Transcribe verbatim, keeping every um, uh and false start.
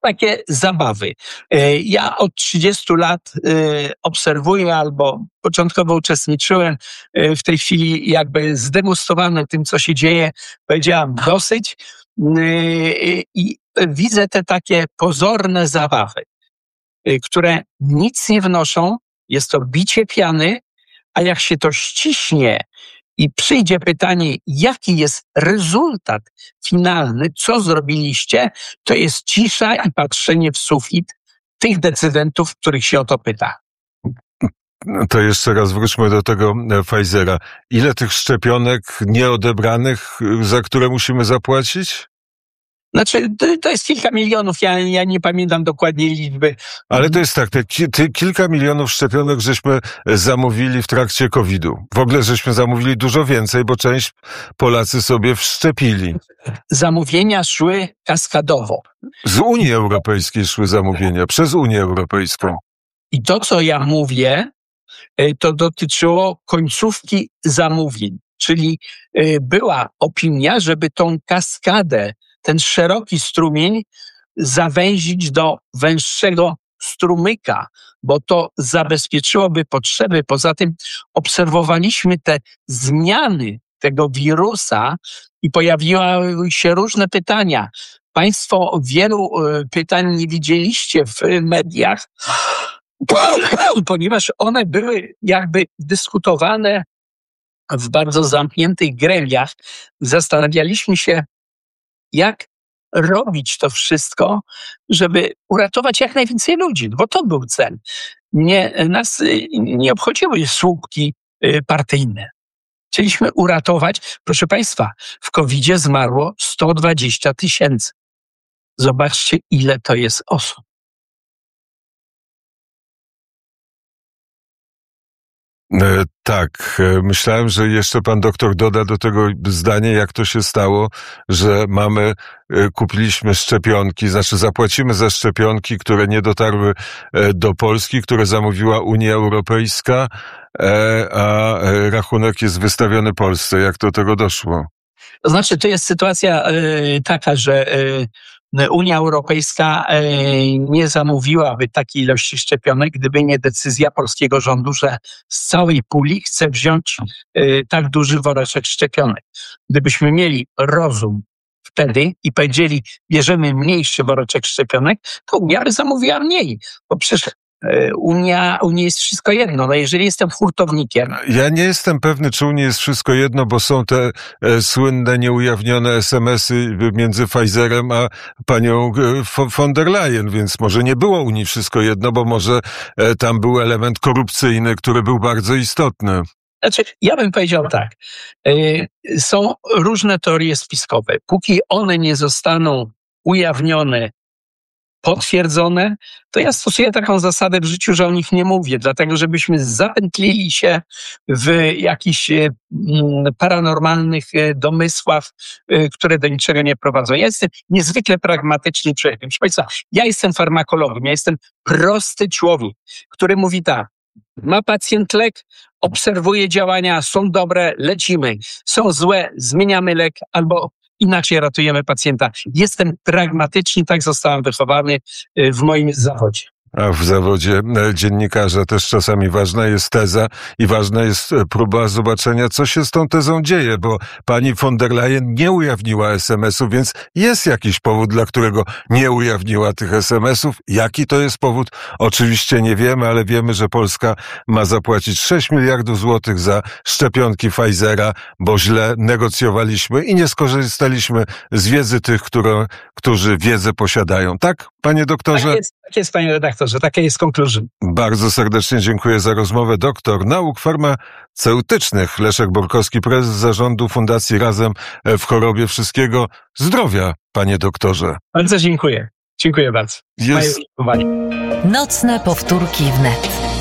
takie zabawy. Ja od trzydziestu lat obserwuję albo początkowo uczestniczyłem, w tej chwili jakby zdegustowany tym, co się dzieje, powiedziałam dosyć i widzę te takie pozorne zabawy, które nic nie wnoszą, jest to bicie piany, a jak się to ściśnie i przyjdzie pytanie, jaki jest rezultat finalny, co zrobiliście, to jest cisza i patrzenie w sufit tych decydentów, których się o to pyta. To jeszcze raz wróćmy do tego Pfizera. Ile tych szczepionek nieodebranych, za które musimy zapłacić? Znaczy, to jest kilka milionów, ja, ja nie pamiętam dokładnie liczby. Ale to jest tak, te ki, te kilka milionów szczepionek żeśmy zamówili w trakcie kowidu. W ogóle żeśmy zamówili dużo więcej, bo część Polacy sobie wszczepili. Zamówienia szły kaskadowo. Z Unii Europejskiej szły zamówienia, przez Unię Europejską. I to, co ja mówię, to dotyczyło końcówki zamówień. Czyli była opinia, żeby tą kaskadę, ten szeroki strumień zawęzić do węższego strumyka, bo to zabezpieczyłoby potrzeby. Poza tym obserwowaliśmy te zmiany tego wirusa i pojawiły się różne pytania. Państwo wielu pytań nie widzieliście w mediach, ponieważ one były jakby dyskutowane w bardzo zamkniętych gremiach. Zastanawialiśmy się, jak robić to wszystko, żeby uratować jak najwięcej ludzi, bo to był cel. Nie, nas nie obchodziły słupki partyjne. Chcieliśmy uratować, proszę Państwa, w kowidzie zmarło sto dwadzieścia tysięcy. Zobaczcie, ile to jest osób. E, tak, e, myślałem, że jeszcze pan doktor doda do tego zdanie, jak to się stało, że mamy, e, kupiliśmy szczepionki, znaczy zapłacimy za szczepionki, które nie dotarły e, do Polski, które zamówiła Unia Europejska, e, a e, rachunek jest wystawiony Polsce. Jak do tego doszło? To znaczy, to jest sytuacja e, taka, że e, Unia Europejska nie zamówiłaby takiej ilości szczepionek, gdyby nie decyzja polskiego rządu, że z całej puli chce wziąć tak duży woreczek szczepionek. Gdybyśmy mieli rozum wtedy i powiedzieli, bierzemy mniejszy woreczek szczepionek, to Unia by zamówiła mniej, bo przecież Unia, Unia jest wszystko jedno. No jeżeli jestem hurtownikiem... Ja nie jestem pewny, czy Unii jest wszystko jedno, bo są te e, słynne, nieujawnione es em esy między Pfizerem a panią e, von der Leyen, więc może nie było Unii wszystko jedno, bo może e, tam był element korupcyjny, który był bardzo istotny. Znaczy, ja bym powiedział tak. Y, są różne teorie spiskowe. Póki one nie zostaną ujawnione, potwierdzone, to ja stosuję taką zasadę w życiu, że o nich nie mówię, dlatego żebyśmy zapętlili się w jakichś paranormalnych domysłach, które do niczego nie prowadzą. Ja jestem niezwykle pragmatyczny człowiek. Proszę Państwa, ja jestem farmakologiem, ja jestem prosty człowiek, który mówi tak, ma pacjent lek, obserwuje działania, są dobre, lecimy, są złe, zmieniamy lek albo inaczej ratujemy pacjenta. Jestem pragmatyczny, tak zostałem wychowany w moim zawodzie. A w zawodzie dziennikarza też czasami ważna jest teza i ważna jest próba zobaczenia, co się z tą tezą dzieje, bo pani von der Leyen nie ujawniła es em esów, więc jest jakiś powód, dla którego nie ujawniła tych es em esów. Jaki to jest powód? Oczywiście nie wiemy, ale wiemy, że Polska ma zapłacić sześć miliardów złotych za szczepionki Pfizera, bo źle negocjowaliśmy i nie skorzystaliśmy z wiedzy tych, które, którzy wiedzę posiadają. Tak, panie doktorze? Tak jest, tak jest, panie redaktorze. Że taka jest konkluzja. Bardzo serdecznie dziękuję za rozmowę. Doktor nauk farmaceutycznych Leszek Borkowski, prezes zarządu Fundacji Razem w chorobie. Wszystkiego zdrowia, panie doktorze. Bardzo dziękuję. Dziękuję bardzo. Jest... Nocne powtórki wnet.